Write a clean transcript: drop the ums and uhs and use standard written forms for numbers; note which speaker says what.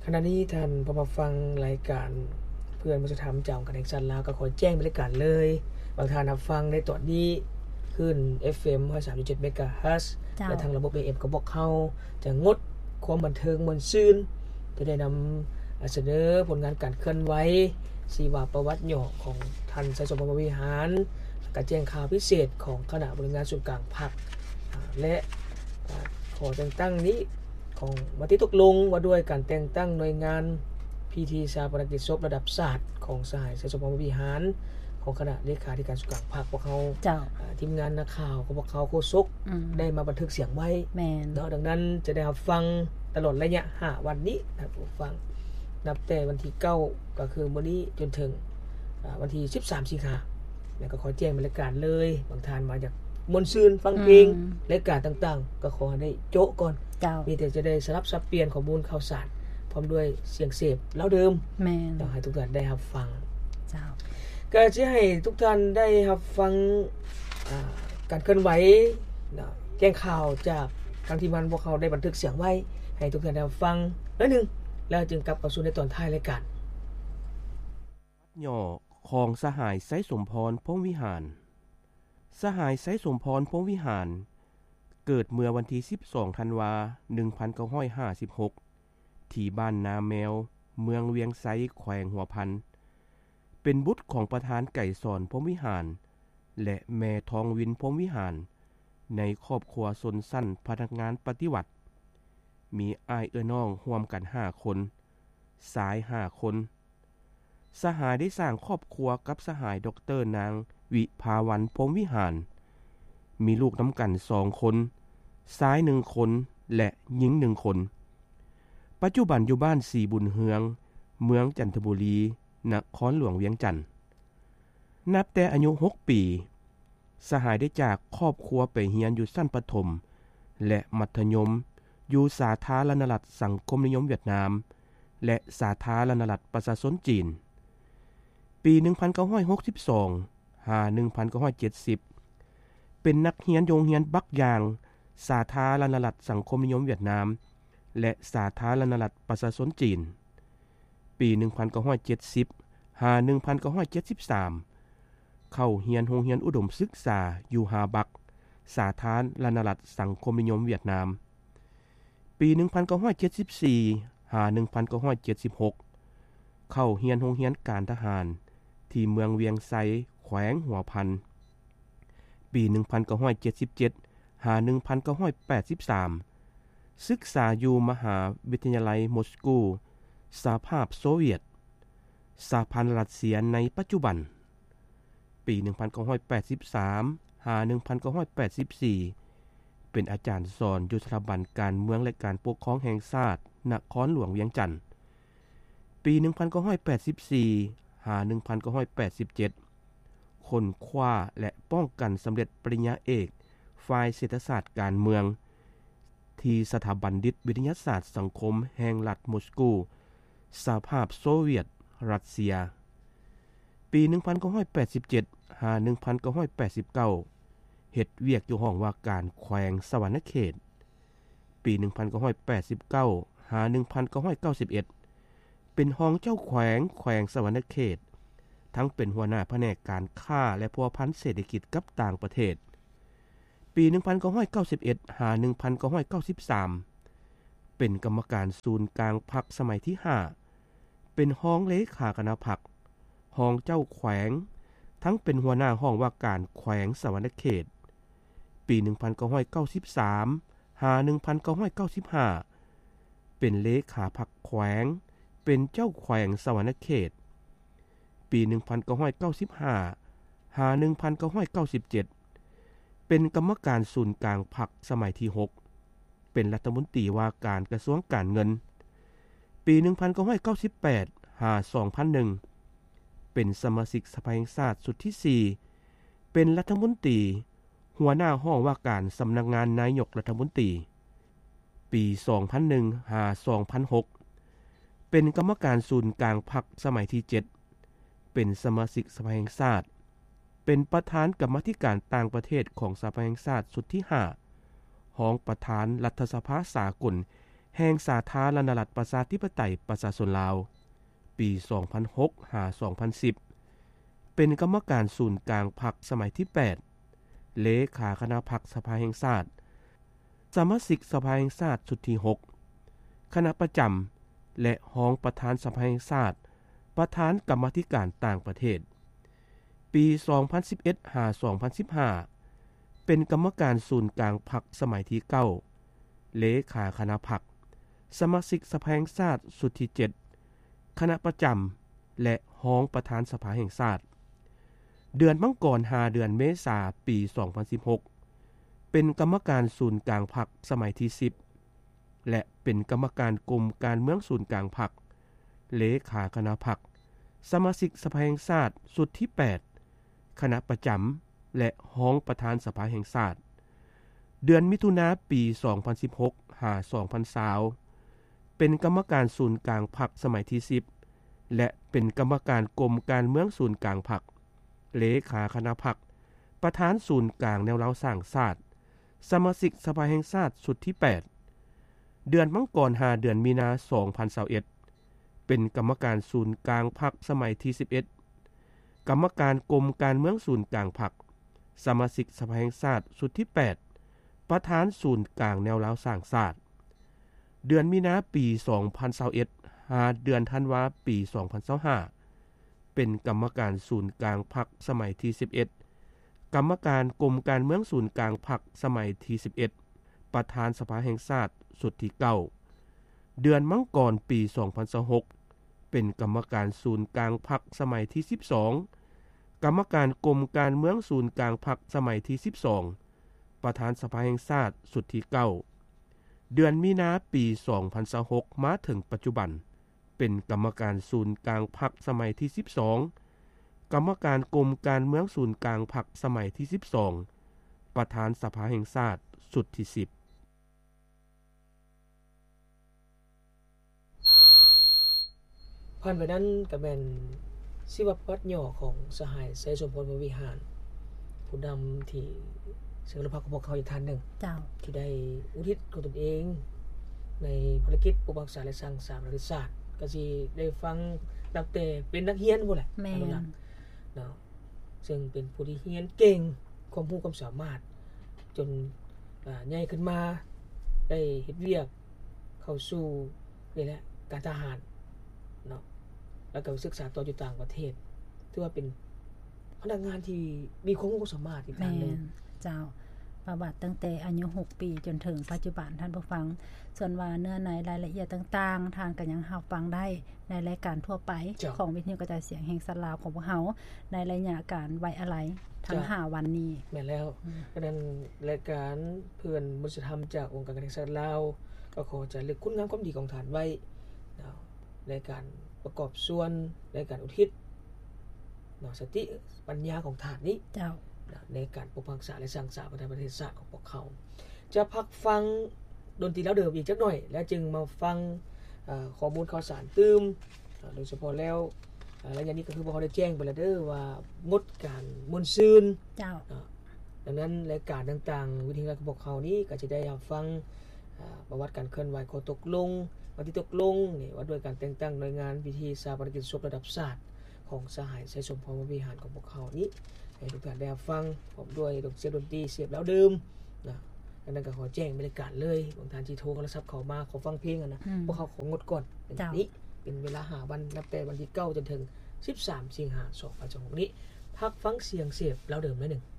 Speaker 1: ขณะนี้ท่านพอมาฟังรายการเพื่อนวัฒนธรรมจากคอนเนคชั่นลาวก็ขอแจ้งบริการเลยบางท่านรับฟังในตอนนี้ขึ้น FM 103.7 เมกะเฮิรตซ์และทางระบบ AM ก็บอกเขาจะงดความบันเทิงมวลซื่นจะได้นำเสนอผลงานการเคลื่อนไหวชีวประวัติย่อของท่านไสสมพร วิหารการแจ้งข่าวพิเศษของคณะบริหารส่วนกลางภาคและขอแต่งตั้งนี้ของมติตกลงว่าด้วยการแต่งตั้งหน่วยงานพิธีชาปนกิจศพระดับศาสตร์ของสหายไสสมพร วิหารของคณะเลขาธิการส่วนกลางภาคพวกเขาทีมงานนักข่าวของพวกเขาโฆษกได้มาบันทึกเสียงไว้เนาะดังนั้นจะได้รับฟังตลอดระยะ5วันนี้นะครับฟังนับแต่วันที่9ก็คือมื้อนี้จนถึงวันที่13สิงหาคมแล้วก็ขอแจ้งบรรยากาศเลยบางท่านมาจากมนต์ซืนฟังเพลงรายการต่างๆก็ขอได้โจ๊ะก่อนมีแต่จะได้สลับสับเปลี่ยนข้อมูลข่าวสารพร้อมด้วยเสียงเสพแล้วเดิมแม่นต้องให้ทุกท่านได้รับฟังเจ้าก็จะให้ทุกท่านได้รับฟังการเคลื่อนไหวแจ้งข่าวจากทางทีมงานพวกเขาได้บันทึกเสียงไว้ให้ทุกท่านได้ฟังนิดนึงแล้วจึงกลับเข้าสู่ในตอนท้ายรายการ
Speaker 2: ย่อของสหายไสสมพรพรหมวิหารสหายไสสมพรพรหมวิหารเกิดเมื่อวันที่12ธันวาคม1956ที่บ้านนาแมวเมืองเวียงไซแขวงหัวพันเป็นบุตรของประธานไก่สอนพรหมวิหารและแม่ทองวินพรหมวิหารในครอบครัวชนชั้นพนักงานปฏิวัติมีอ้ายน้องร่วมกัน5คนสาย5คนสหายได้สร้างครอบครัวกับสหายดร.นางวิภาวันพรหมวิหารมีลูกน้ำกัน2คนชาย1คนและหญิง1คนปัจจุบันอยู่บ้านสีบุญเฮืองเมืองจันทบุรีนครหลวงเวียงจันทน์นับแต่อายุ6ปีสหายได้จากครอบครัวไปเรียนอยู่ชั้นประถมและมัธยมอยู่สาธารณรัฐสังคมนิยมเวียดนามและสาธารณรัฐประชาชนจีนปี1962 1970เป็นนักเรียนโรงเรียนบักยางสาธารณรัฐสังคมนิยมเวียดนามและสาธารณรัฐประชาชนจีนปี1970 1973เข้าเรียนโรงเรียนอุดมศึกษาอยู่ฮาบักสาธารณรัฐสังคมนิยมเวียดนามปี1974 1976เข้าเรียนโรงเรียนการทหารที่เมืองเวียงไซแขวงหัวพันปี1977 1983ศึกษาอยู่มหาวิทยาลัยมอสโกสหภาพโซเวียตสหพันธ์รัสเซียในปัจจุบันปี1983 1984เป็นอาจารย์สอนอยู่สถาบันการเมืองและการปกครองแห่งชาตินครหลวงเวียงจันทน์ปี1984 1987ค้นคว้าและป้องกันสำเร็จปริญญาเอกฝ่ายเศรษฐศาสตร์การเมืองที่สถาบันดิษฐ์วิทยาศาสตร์สังคมแห่งรัฐมอสโกสหภาพโซเวียตรัสเซียปี1987 1989เฮ็ดเวียกอยู่ห้องว่าการแขวงสวรรณเขตปี1989 1991เป็นห้องเจ้าแขวงสวรรณเขตทั้งเป็นหัวหน้าแผนกการค้าและพัวพันเศรษฐกิจกับต่างประเทศปี1991 1993เป็นกรรมการศูนย์กลางพรรคสมัยที่5เป็นห้องเลขาคณะพรรคห้องเจ้าแขวงทั้งเป็นหัวหน้าห้องว่าการแขวงสวรรณเขตปี1993 1995เป็นเลขาพรรคแขวงเป็นเจ้าแขวงสวรรณเขตปี1995 1997เป็นกรรมการศูนย์กลางพรรคสมัยที่6เป็นรัฐมนตรีว่าการกระทรวงการเงินปี1998 2001เป็นสมาชิกสภาแห่งชาติสุดที่4เป็นรัฐมนตรีหัวหน้าห้องว่าการสำนักงานนายกรัฐมนตรีปี2001 2006เป็นกรรมการศูนย์กลางพรรคสมัยที่7เป็นสมาชิกสภาแห่งชาติเป็นประธานกรรมาธิการต่างประเทศของสภาแห่งชาติสุดที่5รองประธานรัฐสภาสากลแห่งสาธารณรัฐประชาธิปไตยประชาชนลาวปี2006หา2010เป็นกรรมการศูนย์กลางพรรคสมัยที่8เลขาคณะพรรคสภาแห่งชาติสมาชิกสภาแห่งชาติชุดที่6คณะประจำและรองประธานสภาแห่งชาติประธานกรรมาธิการต่างประเทศปี2011หา2015เป็นกรรมการศูนย์กลางพรรคสมัยที่9เลขาคณะพรรคสมาชิกสภาแห่งชาติชุดที่7คณะประจำและรองประธานสภาแห่งชาติเดือนมังกร5เดือนเมษายนปี2016เป็นกรรมการศูนย์กลางพรรคสมัยที่10และเป็นกรรมการกรมการเมืองศูนย์กลางพรรคเลขาคณะพรรคสมาชิกสภาแห่งชาติชุดที่8คณะประจำและรองประธานสภาแห่งชาติเดือนมิถุนายนปี2016หา2020เป็นกรรมการศูนย์กลางพรรคสมัยที่10และเป็นกรรมการกรมการเมืองศูนย์กลางพรรคเลขาคณะพรรคประธานศูนย์กลางแนวเราสร้างชาติสมาชิกสภาแห่งชาติชุดที่8เดือนมังกร5เดือนมีนาคม2021เป็นกรรมการศูนย์กลางพรรคสมัยที่11กรรมการกรมการเมืองศูนย์กลางพรรคสมาชิกสภาแห่งชาติชุดที่8ประธานศูนย์กลางแนวเราสร้างชาติเดือนมีนาปี2021หาเดือนธันวาปี2025เป็นกรรมการศูนย์กลางพรรคสมัยที่11กรรมการกรมการเมืองศูนย์กลางพรรคสมัยที่11ประธานสภาแห่งชาติชุดที่9เดือนมังกรปี2026เป็นกรรมการศูนย์กลางพรรคสมัยที่12กรรมการกรมการเมืองศูนย์กลางพรรคสมัยที่12ประธานสภาแห่งชาติชุดที่9เดือนมีนาปี2026มาถึงปัจจุบันเป็นกรรมการศูนย์กลางพรรคสมัยที่12กรรมการกรมการเมืองศูนย์กลางพรรคสมัยที่12ประธานสภาแห่งชาติชุดที่10
Speaker 1: ผ่านไปนั้นก็เป็นชีวประวัติย่อของสหายไสสมพรววิหารผู้นำที่เสนอพรรคของพวกเขาอีกท่านหนึ่งที่ได้อุทิศของตนเองในภารกิจปกปักรักษาและสร้างสรรค์ประวัติศาสตร์ก็สิได้ฟังตั้งแต่เป็นนักเรียนพุ่นแหละเนาะซึ่งเป็นผู้ที่เรียนเก่งความรู้ความสามารถจนใหญ่ขึ้นมาได้เฮ็ดเวียกเข้าสู่นี่แหละการทหารเนาะแล้วก็ศึกษาต่ออยู่ต่างประเทศถือว่าเป็นพนักงานที่มีความรู้ความสามารถอีกทางนึง
Speaker 3: เจ้าประวัติตั้งแต่อายุ6ปีจนถึงปัจจุบันท่านผู้ฟังส่วนว่าเนื้อในรายละเอียดต่างๆทางก็ยังรับฟังได้ในรายการทั่วไปของวิทยุกระจายเสียงแห่งสัตว์ลาวของพวกเฮาในระยะการไว้อะไรทั้ง5วันนี้
Speaker 1: แม่นแล้วดังนั้นรายการเพื่อนมนุษยธรรมจากองค์การกระทรวงสัตว์ลาวก็ขอจะลึกคุณงามความดีของท่านไว้ในการประกอบส่วนในการอุทิศสติปัญญาของท่านนี้
Speaker 3: เจ้า
Speaker 1: ในการปกปักรักษาและสร้างสรรค์ประเทศชาติของพวกเขาจะพักฟังดนตรีแล้วเดิมอีกจักหน่อยแล้วจึงมาฟังข้อมูลข่าวสารตื้มโดยเฉพาะแล้วระยะนี้ก็คือพวกเขาได้แจ้งไปแล้วเด้อว่างดการมวนซืน
Speaker 3: เจ้า
Speaker 1: ดังนั้นรายการต่างๆวิธีการของพวกเขานี้ก็จะได้รับฟังประวัติการเคลื่อนไหวข้อตกลงวันที่ตกลงนี่ว่าด้วยการแต่งตั้งหน่วยงานพิธีชาปนกิจศพระดับชาติของสหายไสสมพรววิหารของพวกเขานี้ให้ทุกท่านได้ฟังพร้อมด้วยเสียงดนตรีเสียบแล้วเดิมนะดังนั้นก็ขอแจ้งบรรยากาศเลยบางท่านที่โทรโทรศัพท์เข้ามาขอฟังเพลงนะพวกเขาของงดก่อนแบบนี้เป็นเวลา5วันนับแต่วันที่9จนถึง13สิงหาคม2026นี้พักฟังเสียงเสียบแล้วเดิมหน่อยนึง